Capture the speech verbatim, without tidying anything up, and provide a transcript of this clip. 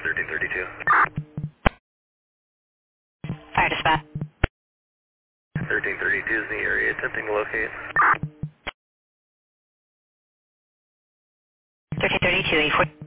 thirteen thirty-two. Fire dispatch. thirteen thirty-two is in the area, attempting to locate. thirteen thirty-two, eight four.